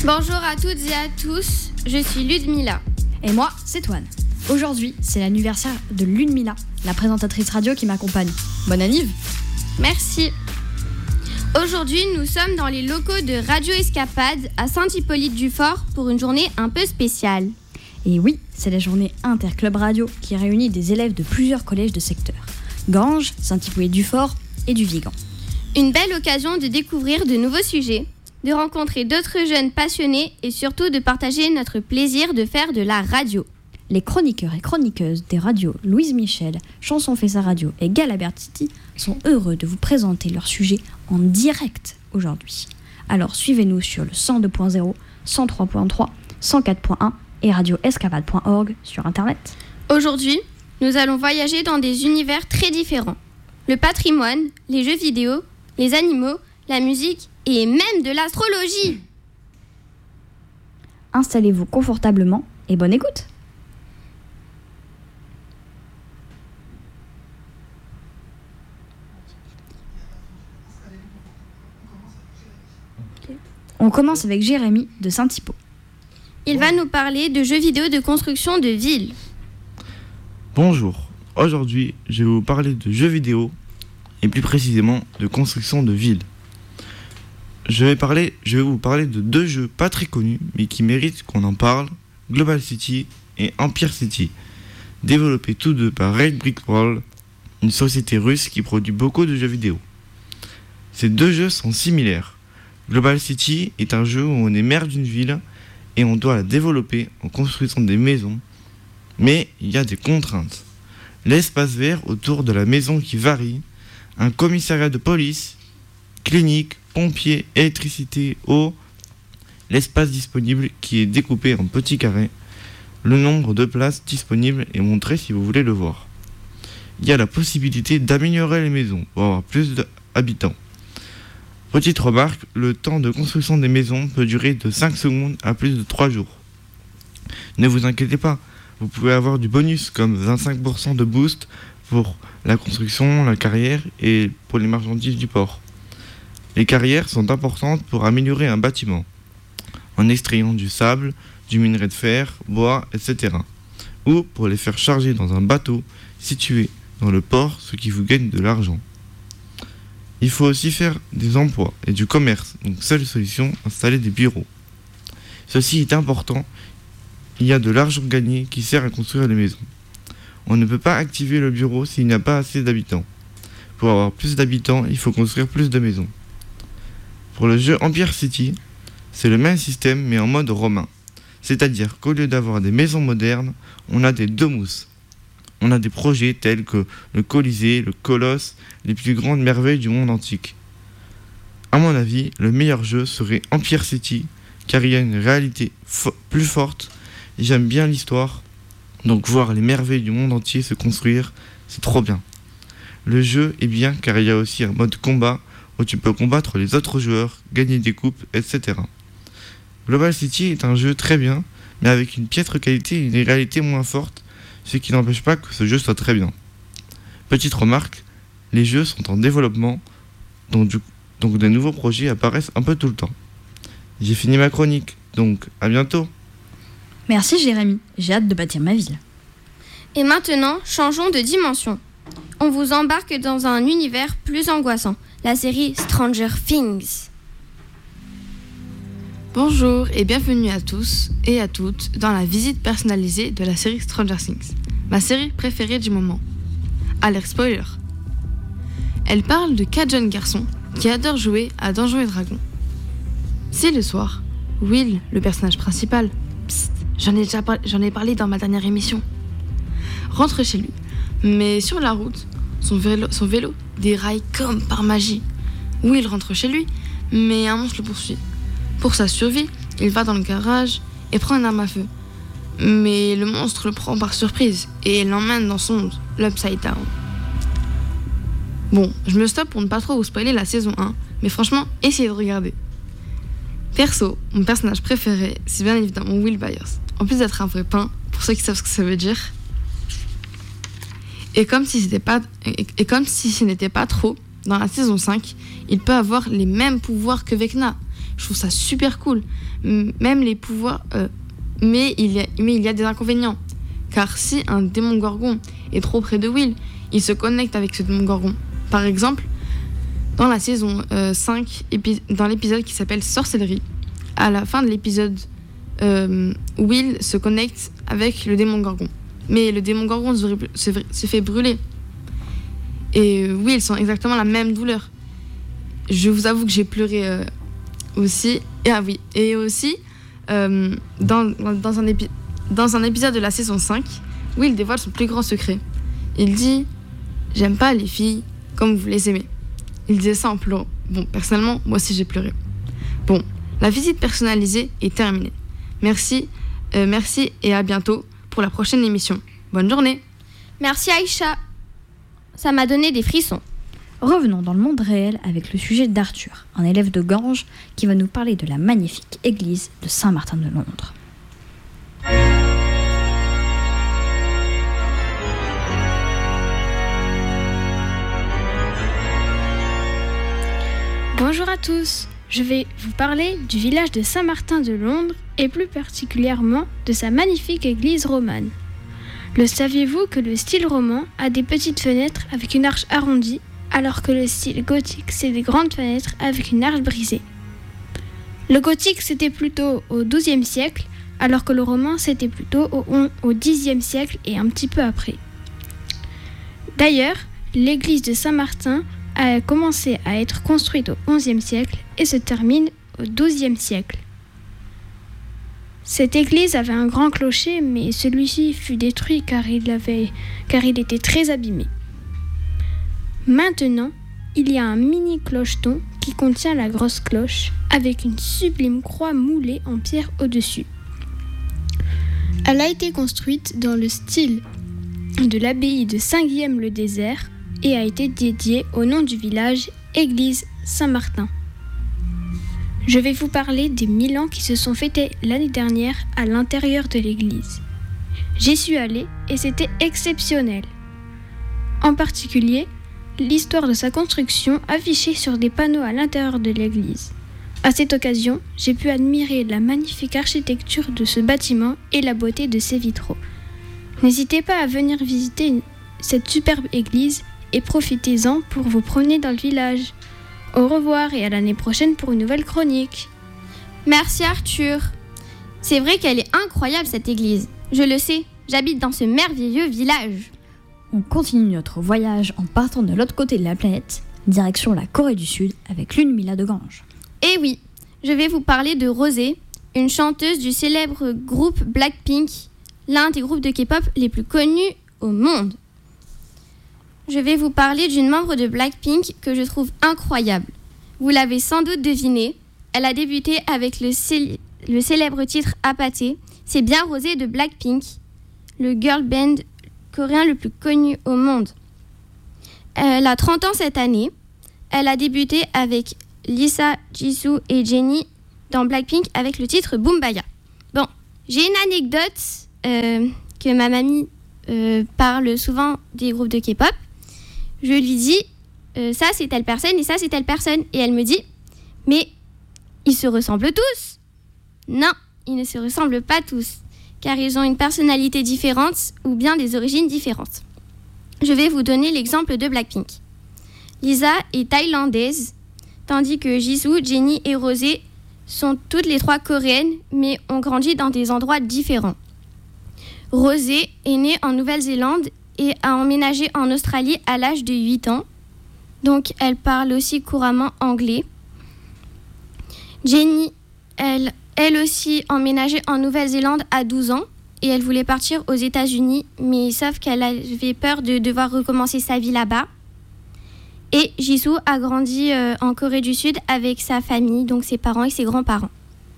Bonjour à toutes et à tous, je suis Ludmila. Et moi, c'est Toine. Aujourd'hui, c'est l'anniversaire de Ludmila, la présentatrice radio qui m'accompagne. Bonne anniv! Merci. Aujourd'hui, nous sommes dans les locaux de Radio Escapade à Saint-Hippolyte-du-Fort pour une journée un peu spéciale. Et oui, c'est la journée Interclub Radio qui réunit des élèves de plusieurs collèges de secteur. Ganges, Saint-Hippolyte-du-Fort et du Vigan. Une belle occasion de découvrir de nouveaux sujets, de rencontrer d'autres jeunes passionnés et surtout de partager notre plaisir de faire de la radio. Les chroniqueurs et chroniqueuses des radios Louise Michel, Chanson fait sa radio et Galabert City sont heureux de vous présenter leur sujet en direct aujourd'hui. Alors suivez-nous sur le 102.0, 103.3, 104.1 et radioescapade.org sur internet. Aujourd'hui, nous allons voyager dans des univers très différents. Le patrimoine, les jeux vidéo, les animaux, la musique et même de l'astrologie. Installez-vous confortablement et bonne écoute. On commence avec Jérémy de Saint-Hippo. Il va nous parler de jeux vidéo de construction de villes. Bonjour, aujourd'hui je vais vous parler de jeux vidéo et plus précisément de construction de villes. Je vais vous parler de deux jeux pas très connus mais qui méritent qu'on en parle, Global City et Empire City, développés tous deux par Red Brick World, une société russe qui produit beaucoup de jeux vidéo. Ces deux jeux sont similaires. Global City est un jeu où on est maire d'une ville et on doit la développer en construisant des maisons, mais il y a des contraintes. L'espace vert autour de la maison qui varie, un commissariat de police, clinique, pompiers, électricité, eau, l'espace disponible qui est découpé en petits carrés, le nombre de places disponibles est montré si vous voulez le voir. Il y a la possibilité d'améliorer les maisons pour avoir plus d'habitants. Petite remarque, le temps de construction des maisons peut durer de 5 secondes à plus de 3 jours. Ne vous inquiétez pas, vous pouvez avoir du bonus comme 25% de boost pour la construction, la carrière et pour les marchandises du port. Les carrières sont importantes pour améliorer un bâtiment, en extrayant du sable, du minerai de fer, bois, etc. Ou pour les faire charger dans un bateau situé dans le port, ce qui vous gagne de l'argent. Il faut aussi faire des emplois et du commerce, donc seule solution, installer des bureaux. Ceci est important, il y a de l'argent gagné qui sert à construire les maisons. On ne peut pas activer le bureau s'il n'y a pas assez d'habitants. Pour avoir plus d'habitants, il faut construire plus de maisons. Pour le jeu Empire City, c'est le même système mais en mode romain. C'est-à-dire qu'au lieu d'avoir des maisons modernes, on a des domus. On a des projets tels que le Colisée, le Colosse, les plus grandes merveilles du monde antique. À mon avis, le meilleur jeu serait Empire City, car il y a une réalité plus forte, et j'aime bien l'histoire, donc voir les merveilles du monde entier se construire, c'est trop bien. Le jeu est bien car il y a aussi un mode combat, où tu peux combattre les autres joueurs, gagner des coupes, etc. Global City est un jeu très bien, mais avec une piètre qualité et une réalité moins forte, ce qui n'empêche pas que ce jeu soit très bien. Petite remarque, les jeux sont en développement, donc de nouveaux projets apparaissent un peu tout le temps. J'ai fini ma chronique, donc à bientôt. Merci Jérémy, j'ai hâte de bâtir ma ville. Et maintenant, changeons de dimension. On vous embarque dans un univers plus angoissant, la série Stranger Things. Bonjour et bienvenue à tous et à toutes dans la visite personnalisée de la série Stranger Things, ma série préférée du moment. Alerte spoiler. Elle parle de 4 jeunes garçons qui adorent jouer à Donjons et Dragons. C'est le soir. Will, le personnage principal, j'en ai parlé dans ma dernière émission, rentre chez lui, mais sur la route, son vélo déraille comme par magie. Will rentre chez lui, mais un monstre le poursuit. Pour sa survie, il va dans le garage et prend une arme à feu. Mais le monstre le prend par surprise et l'emmène dans son monde, l'Upside Down. Bon, je me stoppe pour ne pas trop vous spoiler la saison 1, mais franchement, essayez de regarder. Perso, mon personnage préféré, c'est bien évidemment Will Byers. En plus d'être un vrai pain, pour ceux qui savent ce que ça veut dire. Et comme si ce n'était pas trop, dans la saison 5, il peut avoir les mêmes pouvoirs que Vecna, Je trouve ça super cool. Même les pouvoirs... mais il y a des inconvénients. Car si un démon gorgon est trop près de Will, il se connecte avec ce démon gorgon. Par exemple, dans la saison 5, dans l'épisode qui s'appelle Sorcellerie, à la fin de l'épisode, Will se connecte avec le démon gorgon. Mais le démon gorgon se fait brûler. Et Will sent exactement la même douleur. Je vous avoue que j'ai pleuré aussi. Et aussi, dans un épisode de la saison 5, Will dévoile son plus grand secret. Il dit « J'aime pas les filles comme vous les aimez ». Il disait ça en pleurant. Bon, personnellement, moi aussi j'ai pleuré. Bon, la visite personnalisée est terminée. Merci et à bientôt pour la prochaine émission. Bonne journée. Merci Aïcha. Ça m'a donné des frissons. Revenons dans le monde réel avec le sujet d'Arthur, un élève de Ganges qui va nous parler de la magnifique église de Saint-Martin de Londres. Bonjour à tous, je vais vous parler du village de Saint-Martin de Londres et plus particulièrement de sa magnifique église romane. Le saviez-vous que le style roman a des petites fenêtres avec une arche arrondie alors que le style gothique c'est des grandes fenêtres avec une arche brisée. Le gothique c'était plutôt au XIIe siècle alors que le roman c'était plutôt au Xe siècle et un petit peu après. D'ailleurs, l'église de Saint-Martin a commencé à être construite au XIe siècle et se termine au XIIe siècle. Cette église avait un grand clocher, mais celui-ci fut détruit car il était très abîmé. Maintenant, il y a un mini clocheton qui contient la grosse cloche avec une sublime croix moulée en pierre au-dessus. Elle a été construite dans le style de l'abbaye de Saint-Guillaume-le-Désert et a été dédiée au nom du village Église Saint-Martin. Je vais vous parler des 1000 ans qui se sont fêtés l'année dernière à l'intérieur de l'église. J'y suis allée et c'était exceptionnel. En particulier, l'histoire de sa construction affichée sur des panneaux à l'intérieur de l'église. À cette occasion, j'ai pu admirer la magnifique architecture de ce bâtiment et la beauté de ses vitraux. N'hésitez pas à venir visiter cette superbe église et profitez-en pour vous promener dans le village. Au revoir et à l'année prochaine pour une nouvelle chronique. Merci Arthur. C'est vrai qu'elle est incroyable cette église. Je le sais, j'habite dans ce merveilleux village. On continue notre voyage en partant de l'autre côté de la planète, direction la Corée du Sud avec Lunmila de Ganges. Eh oui, je vais vous parler de Rosé, une chanteuse du célèbre groupe Blackpink, l'un des groupes de K-pop les plus connus au monde. Je vais vous parler d'une membre de Blackpink que je trouve incroyable. Vous l'avez sans doute deviné, elle a débuté avec le célèbre titre Apathy. C'est bien Rosé de Blackpink, le girl band coréen le plus connu au monde. Elle a 30 ans cette année. Elle a débuté avec Lisa, Jisoo et Jennie dans Blackpink avec le titre Boombaya. Bon, j'ai une anecdote que ma mamie parle souvent des groupes de K-pop. Je lui dis, ça c'est telle personne et ça c'est telle personne. Et elle me dit, mais ils se ressemblent tous. Non, ils ne se ressemblent pas tous, car ils ont une personnalité différente ou bien des origines différentes. Je vais vous donner l'exemple de Blackpink. Lisa est thaïlandaise, tandis que Jisoo, Jennie et Rosé sont toutes les trois coréennes, mais ont grandi dans des endroits différents. Rosé est née en Nouvelle-Zélande et a emménagé en Australie à l'âge de 8 ans. Donc, elle parle aussi couramment anglais. Jennie, elle aussi emménagé en Nouvelle-Zélande à 12 ans et elle voulait partir aux États-Unis, mais sauf qu'elle avait peur de devoir recommencer sa vie là-bas. Et Jisoo a grandi en Corée du Sud avec sa famille, donc ses parents et ses grands-parents.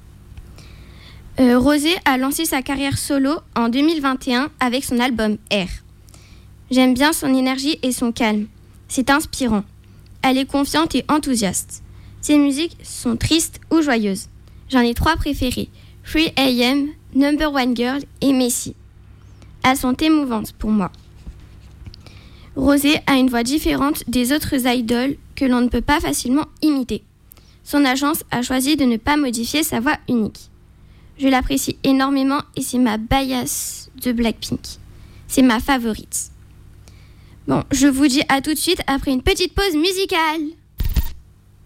Rosé a lancé sa carrière solo en 2021 avec son album Air. J'aime bien son énergie et son calme. C'est inspirant. Elle est confiante et enthousiaste. Ses musiques sont tristes ou joyeuses. J'en ai 3 préférées. 3AM, Number One Girl et Messi. Elles sont émouvantes pour moi. Rosé a une voix différente des autres idoles que l'on ne peut pas facilement imiter. son agence a choisi de ne pas modifier sa voix unique. Je l'apprécie énormément et c'est ma bias de Blackpink. C'est ma favorite. Bon, je vous dis à tout de suite après une petite pause musicale.